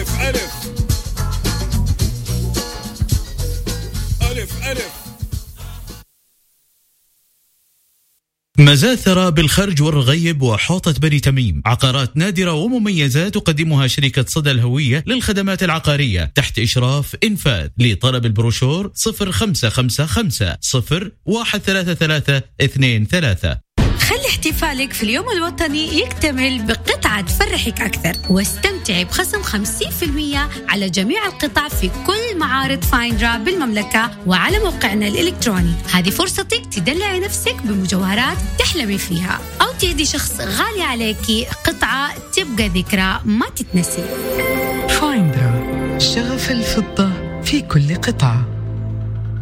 ألف ألف ألف ألف. مزاثرة بالخرج والرغيب وحوطة بني تميم، عقارات نادرة ومميزة تقدمها شركة صدى الهوية للخدمات العقارية تحت إشراف إنفاذ. لطلب البروشور 0555 013323. خلي احتفالك في اليوم الوطني يكتمل بقطعة تفرحك أكثر، واستمتعي بخصم 50% على جميع القطع في كل معارض فايندرا بالمملكة وعلى موقعنا الإلكتروني. هذه فرصتك تدلعي نفسك بمجوهرات تحلمي فيها، أو تهدي شخص غالي عليكي قطعة تبقى ذكرى ما تتنسي. فايندرا، شغف الفضة في كل قطعة.